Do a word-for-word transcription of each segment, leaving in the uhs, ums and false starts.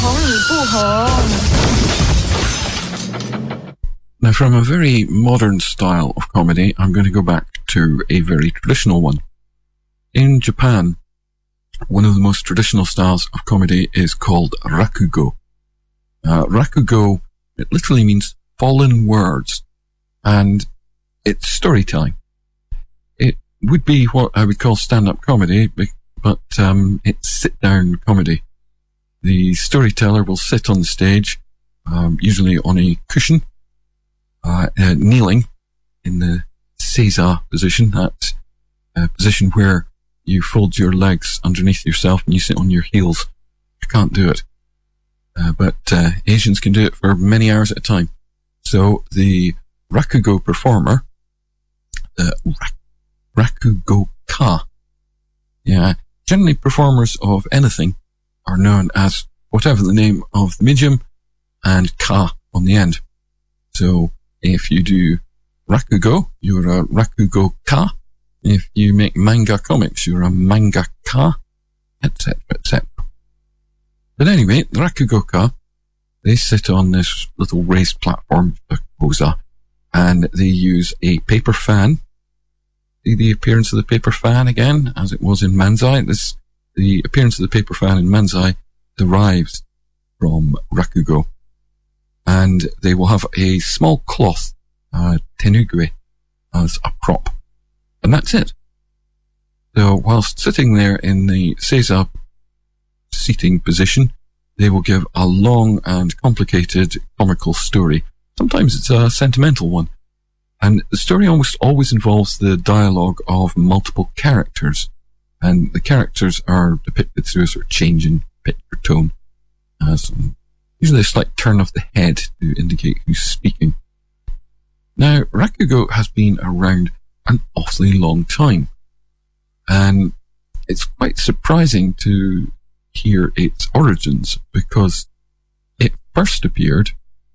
Now, from a very modern style of comedy, I'm going to go back to a very traditional one. In Japan, one of the most traditional styles of comedy is called rakugo. Uh, rakugo, it literally means fallen words, and it's storytelling. It would be what I would call stand-up comedy, but um, it's sit-down comedy. The storyteller will sit on the stage, um, usually on a cushion, uh, uh, kneeling in the seiza position, that uh, position where you fold your legs underneath yourself and you sit on your heels. I can't do it. Uh, but uh, Asians can do it for many hours at a time. So the rakugo performer, the rak- rakugo-ka, yeah, generally performers of anything are known as whatever the name of the medium and ka on the end. So if you do rakugo, you're a rakugo-ka. If you make manga comics, you're a manga-ka, et cetera, et cetera. But anyway, the rakugo-ka, they sit on this little raised platform, a koza, and they use a paper fan. See the appearance of the paper fan again, as it was in Manzai? This, the appearance of the paper fan in Manzai derives from rakugo. And they will have a small cloth, uh, tenugue, as a prop. And that's it. So whilst sitting there in the seiza seating position, they will give a long and complicated comical story. Sometimes it's a sentimental one. And the story almost always involves the dialogue of multiple characters. And the characters are depicted through a sort of change in pitch or tone. Uh, some, usually a slight turn of the head to indicate who's speaking. Now, rakugo has been around an awfully long time. And it's quite surprising to hear its origins, because it first appeared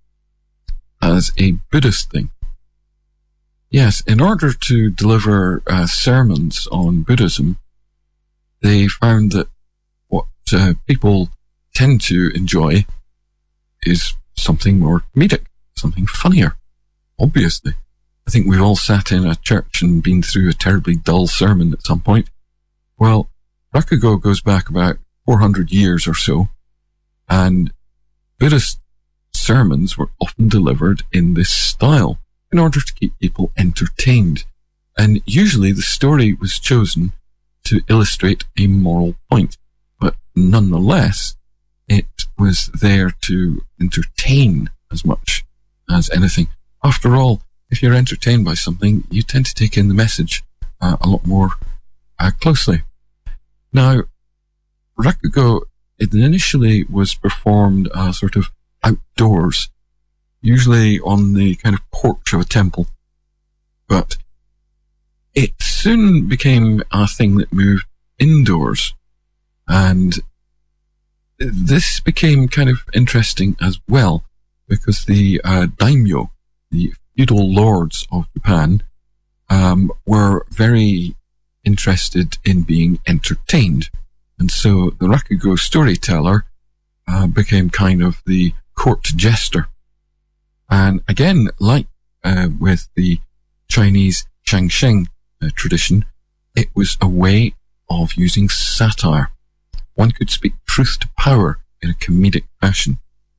as a Buddhist thing. Yes, in order to deliver uh, sermons on Buddhism, they found that what uh, people tend to enjoy is something more comedic, something funnier, obviously. I think we've all sat in a church and been through a terribly dull sermon at some point. Well, rakugo goes back about four hundred years or so, and Buddhist sermons were often delivered in this style in order to keep people entertained. And usually the story was chosen to illustrate a moral point, but nonetheless, it was there to entertain as much as anything. After all, if you're entertained by something, you tend to take in the message uh, a lot more uh, closely. Now, rakugo, it initially was performed uh, sort of outdoors, usually on the kind of porch of a temple. But it soon became a thing that moved indoors. And this became kind of interesting as well, because the uh, daimyo, the feudal lords of Japan, um, were very interested in being entertained. And so the rakugo storyteller uh, became kind of the court jester. And again, like uh, with the Chinese Changsheng uh, tradition, it was a way of using satire. One could speak truth to power in a comedic fashion.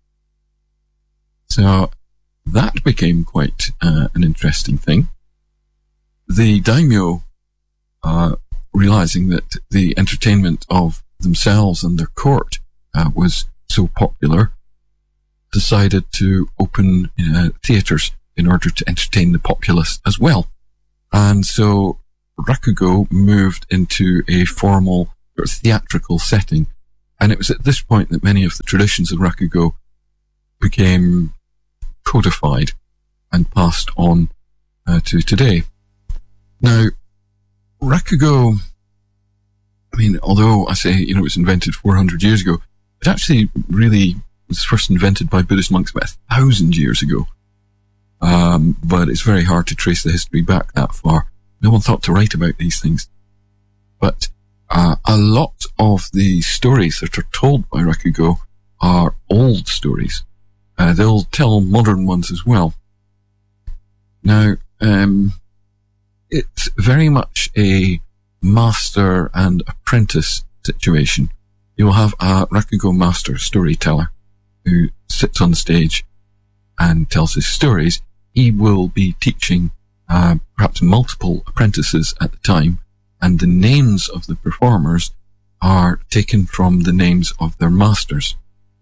So that became quite uh, an interesting thing. The daimyo, uh, realizing that the entertainment of themselves and their court uh, was so popular, decided to open uh, theatres in order to entertain the populace as well. And so rakugo moved into a formal or theatrical setting. And it was at this point that many of the traditions of rakugo became codified and passed on uh, to today. Now, rakugo, I mean, although I say, you know, it was invented four hundred years ago, it actually really was first invented by Buddhist monks about a thousand years ago. Um, but it's very hard to trace the history back that far. No one thought to write about these things. But uh, a lot of the stories that are told by rakugo are old stories. Uh, they'll tell modern ones as well. Now, um, it's very much a master and apprentice situation. You'll have a rakugo master storyteller who sits on the stage and tells his stories. He will be teaching uh, perhaps multiple apprentices at the time, and the names of the performers are taken from the names of their masters.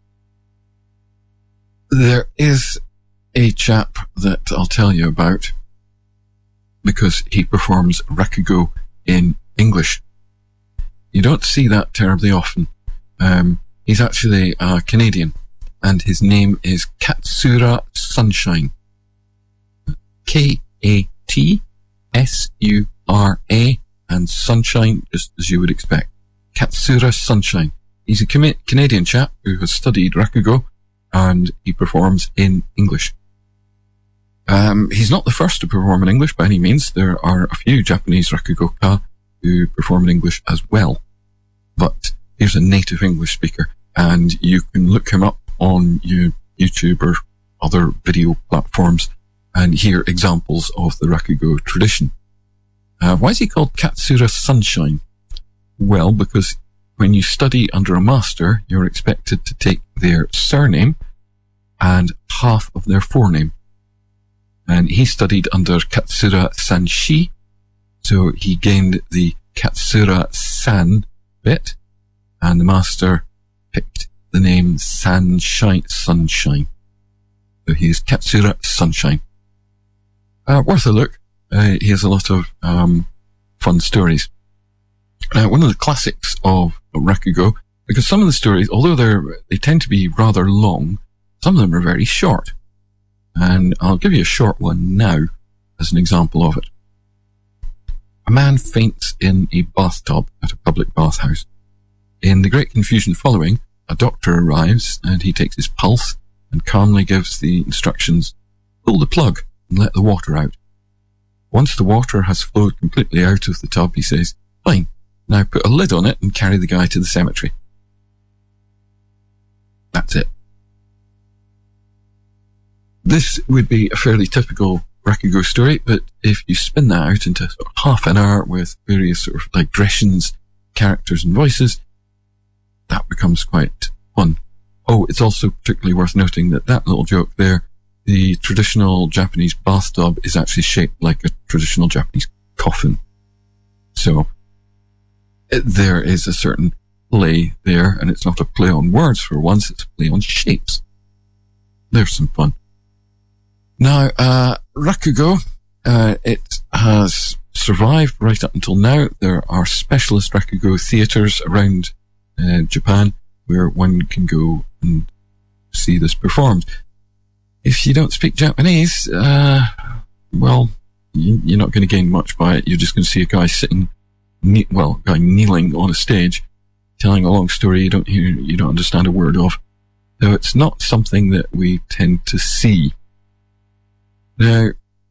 There is a chap that I'll tell you about because he performs rakugo in English. You don't see that terribly often. Um, he's actually a Canadian, and his name is Katsura Sunshine. K A T S U R A and Sunshine, just as you would expect. Katsura Sunshine. He's a Com- Canadian chap who has studied rakugo, and he performs in English. Um, he's not the first to perform in English by any means. There are a few Japanese rakugoka who perform in English as well. But here's a native English speaker, and you can look him up on your YouTube or other video platforms and hear examples of the rakugo tradition. Uh, why is he called Katsura Sunshine? Well, because when you study under a master, you're expected to take their surname and half of their forename. And he studied under Katsura Sanshi, so he gained the Katsura San bit, and the master picked the name Sunshine. Sunshine. So he is Katsura Sunshine. Uh, worth a look. Uh, he has a lot of um, fun stories. Uh, one of the classics of rakugo, because some of the stories, although they're they tend to be rather long, some of them are very short. And I'll give you a short one now as an example of it. A man faints in a bathtub at a public bathhouse. In the great confusion following, a doctor arrives and he takes his pulse and calmly gives the instructions, pull the plug and let the water out. Once the water has flowed completely out of the tub, he says, fine, now put a lid on it and carry the guy to the cemetery. That's it. This would be a fairly typical rakugo story, but if you spin that out into sort of half an hour with various sort of digressions, characters and voices, that becomes quite fun. Oh, it's also particularly worth noting that that little joke there, the traditional Japanese bathtub is actually shaped like a traditional Japanese coffin. So it, there is a certain play there, and it's not a play on words for once, it's a play on shapes. There's some fun. Now, uh, rakugo, uh, it has survived right up until now. There are specialist rakugo theatres around uh, Japan where one can go and see this performed. If you don't speak Japanese, uh, well, you, you're not going to gain much by it. You're just going to see a guy sitting, ne- well, a guy kneeling on a stage, telling a long story you don't hear, you don't understand a word of. So it's not something that we tend to see. Now,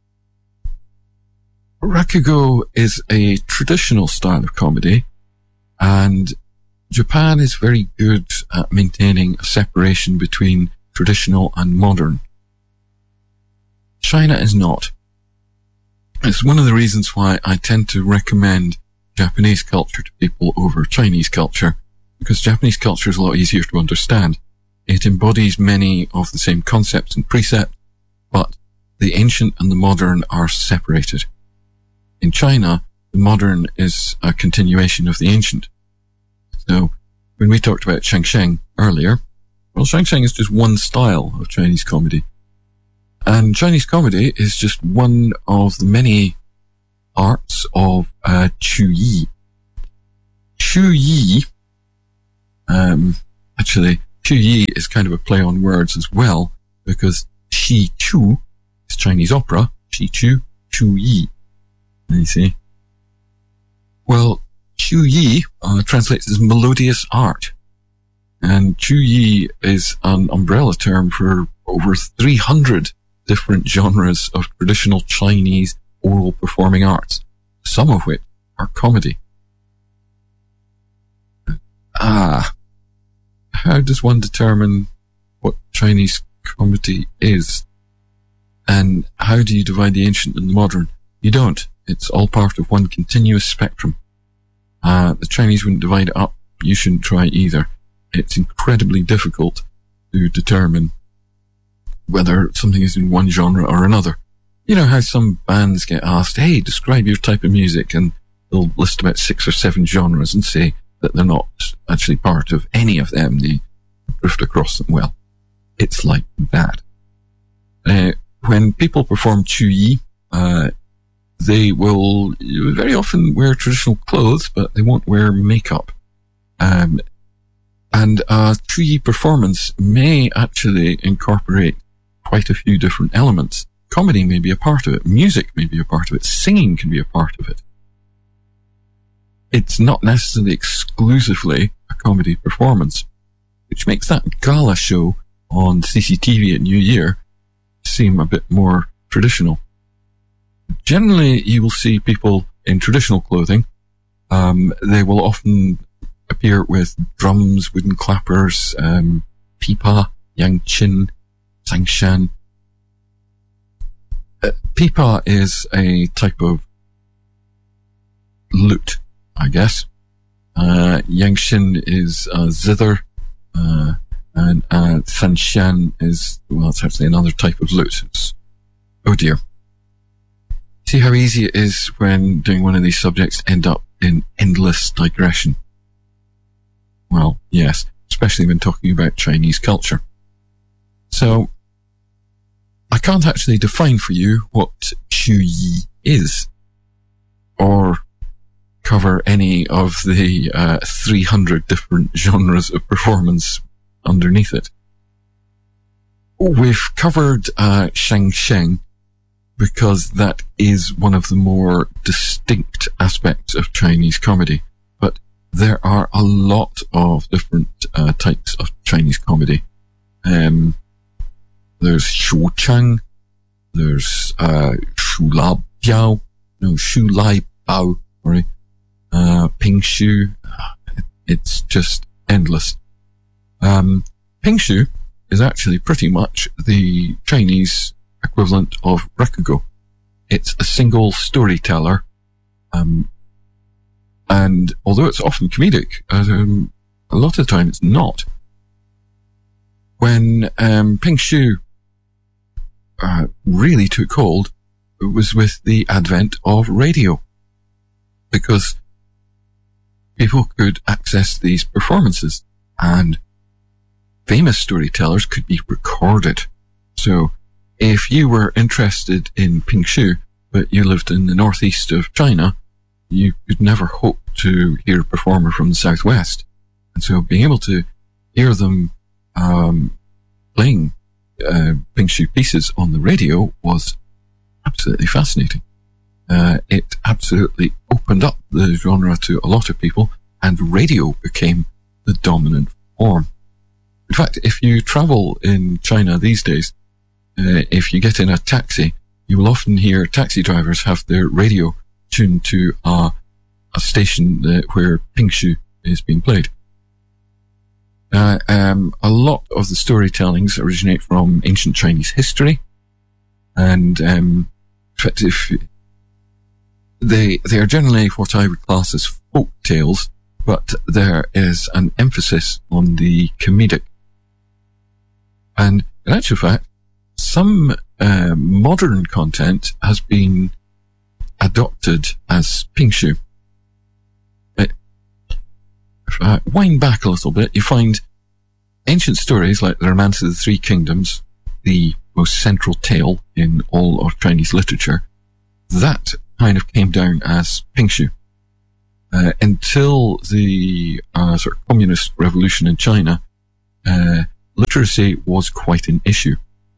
rakugo is a traditional style of comedy, and Japan is very good at maintaining a separation between traditional and modern. China is not. It's one of the reasons why I tend to recommend Japanese culture to people over Chinese culture, because Japanese culture is a lot easier to understand. It embodies many of the same concepts and precepts, but the ancient and the modern are separated. In China, the modern is a continuation of the ancient. So, when we talked about Shangsheng earlier, well, Shangsheng is just one style of Chinese comedy. And Chinese comedy is just one of the many arts of uh, Chuyi. Chuyi, um, actually, Chuyi is kind of a play on words as well, because Shi Chu is Chinese opera, Shi Chu, Chuyi. You see? Well, Chuyi uh, translates as melodious art. And Chuyi is an umbrella term for over three hundred different genres of traditional Chinese oral performing arts, some of which are comedy. Ah, how does one determine Chinese comedy is. And how do you divide the ancient and the modern? You don't. It's all part of one continuous spectrum. Uh, the Chinese wouldn't divide it up. You shouldn't try either. It's incredibly difficult to determine whether something is in one genre or another. You know how some bands get asked, hey, describe your type of music, and they'll list about six or seven genres and say that they're not actually part of any of them. They drift across them. Well, it's like that. Uh, when people perform Chuyi, uh, they will very often wear traditional clothes, but they won't wear makeup. Um, and a Chuyi performance may actually incorporate quite a few different elements. Comedy may be a part of it. Music may be a part of it. Singing can be a part of it. It's not necessarily exclusively a comedy performance, which makes that gala show on C C T V at New Year seem a bit more traditional. Generally, you will see people in traditional clothing. Um, they will often appear with drums, wooden clappers, um, pipa, yangqin, sangshan. Uh, pipa is a type of lute, I guess. Uh, yangqin is a zither, uh, and uh, sangshan is, well, it's actually another type of lute. It's, oh dear. See how easy it is when doing one of these subjects end up in endless digression? Well, yes, especially when talking about Chinese culture. So, I can't actually define for you what Chuyi is, or cover any of the uh, three hundred different genres of performance underneath it. We've covered uh, Shang Sheng, because that is one of the more distinct aspects of Chinese comedy. But there are a lot of different uh, types of Chinese comedy. Um, there's Shu Chang, there's uh, Shu La Biao, no, Shu Lai Bao, sorry, uh, Ping Shu. It's just endless. Um, Ping Shu is actually pretty much the Chinese equivalent of Rakugo. It's a single storyteller, um, and although it's often comedic, um, a lot of the time it's not. When um, Ping Shu uh, really took hold, it was with the advent of radio, because people could access these performances, and famous storytellers could be recorded. So if you were interested in Ping Shu, but you lived in the northeast of China, you could never hope to hear a performer from the southwest. And so being able to hear them um, playing uh, Ping Shu pieces on the radio was absolutely fascinating. Uh, it absolutely opened up the genre to a lot of people, and radio became the dominant form. In fact, if you travel in China these days, Uh, if you get in a taxi, you will often hear taxi drivers have their radio tuned to uh, a station uh, where Ping Shu is being played. Uh, um, a lot of the storytellings originate from ancient Chinese history, and um, in fact, if they they are generally what I would class as folk tales, but there is an emphasis on the comedic. And in actual fact, some uh, modern content has been adopted as Ping Shu. It, if I wind back a little bit, you find ancient stories like the Romance of the Three Kingdoms, the most central tale in all of Chinese literature. That kind of came down as Ping Shu. Uh, until the uh, sort of communist revolution in China, uh, literacy was quite an issue.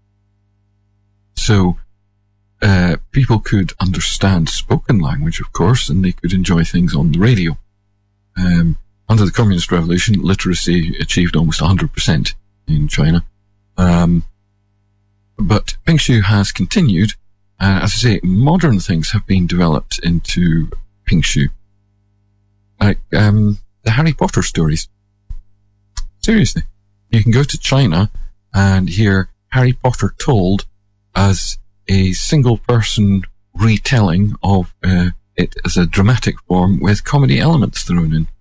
So, uh, people could understand spoken language, of course, and they could enjoy things on the radio. Um, under the Communist Revolution, literacy achieved almost one hundred percent in China. Um, but Ping Shu has continued. Uh, as I say, modern things have been developed into Ping Shu. Like, um, the Harry Potter stories. Seriously. You can go to China and hear Harry Potter told as a single person retelling of uh, it as a dramatic form with comedy elements thrown in.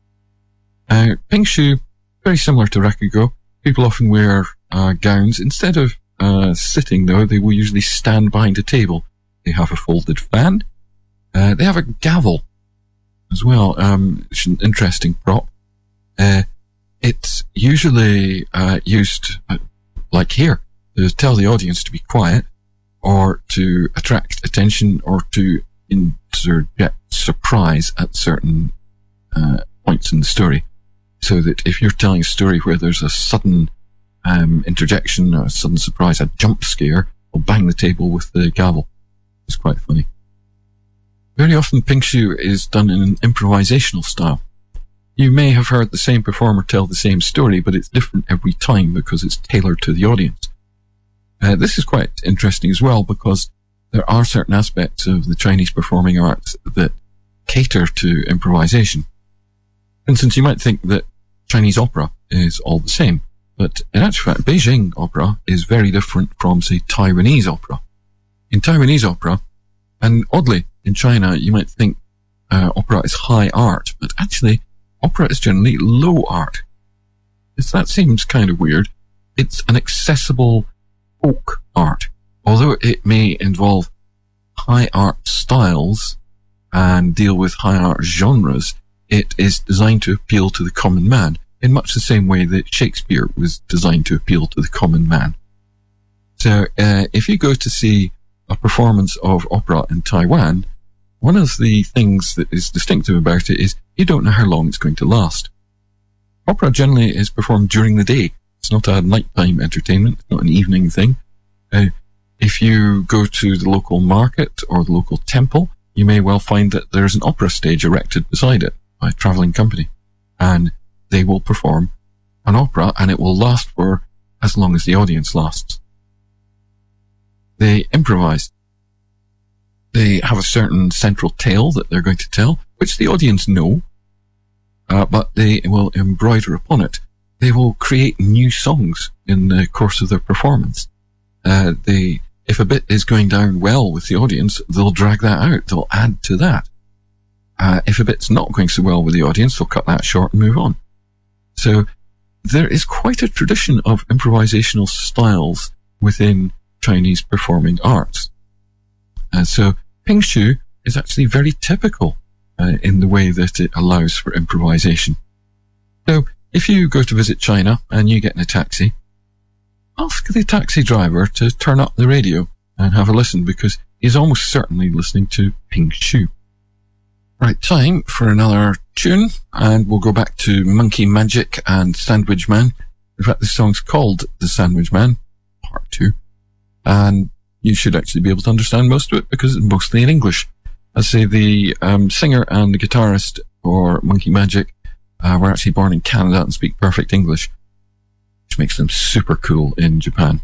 Uh, Ping Shu, very similar to Rakugo. People often wear uh, gowns. Instead of uh, sitting, though, they will usually stand behind a table. They have a folded fan. Uh, they have a gavel as well. Um, it's an interesting prop. Uh, it's usually uh, used, uh, like here, to tell the audience to be quiet, or to attract attention, or to interject surprise at certain uh, points in the story. So that if you're telling a story where there's a sudden um, interjection, or a sudden surprise, a jump scare, they'll bang the table with the gavel. It's quite funny. Very often Ping Shu is done in an improvisational style. You may have heard the same performer tell the same story, but it's different every time because it's tailored to the audience. Uh, this is quite interesting as well because there are certain aspects of the Chinese performing arts that cater to improvisation. For instance, you might think that Chinese opera is all the same, but in actual fact, Beijing opera is very different from, say, Taiwanese opera. In Taiwanese opera, and oddly, in China, you might think uh, opera is high art, but actually, opera is generally low art. It's, that seems kind of weird. It's an accessible folk art. Although it may involve high art styles and deal with high art genres, it is designed to appeal to the common man in much the same way that Shakespeare was designed to appeal to the common man. So, uh, if you go to see a performance of opera in Taiwan, one of the things that is distinctive about it is you don't know how long it's going to last. Opera generally is performed during the day. It's not a nighttime entertainment. It's not an evening thing. Uh, if you go to the local market or the local temple, you may well find that there's an opera stage erected beside it by a travelling company. And they will perform an opera, and it will last for as long as the audience lasts. They improvise. They have a certain central tale that they're going to tell, which the audience know, uh, but they will embroider upon it. They will create new songs in the course of their performance. Uh, they, if a bit is going down well with the audience, they'll drag that out. They'll add to that. Uh, if a bit's not going so well with the audience, they'll cut that short and move on. So there is quite a tradition of improvisational styles within Chinese performing arts. And so Ping Shu is actually very typical uh, in the way that it allows for improvisation. So if you go to visit China and you get in a taxi, ask the taxi driver to turn up the radio and have a listen, because he's almost certainly listening to Ping Shu. Right, time for another tune, and we'll go back to Monkey Magic and Sandwich Man. In fact, this song's called The Sandwich Man, Part two, and you should actually be able to understand most of it because it's mostly in English. I say the um, singer and the guitarist for Monkey Magic uh, were actually born in Canada and speak perfect English, which makes them super cool in Japan.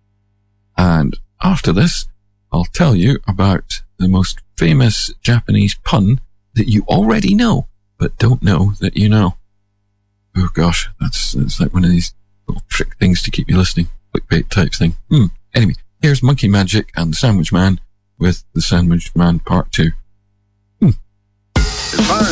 And after this, I'll tell you about the most famous Japanese pun that you already know, but don't know that you know. Oh gosh, that's, that's like one of these little trick things to keep you listening, clickbait type thing. Hmm. Anyway, here's Monkey Magic and the Sandwich Man with The Sandwich Man Part two. Hmm.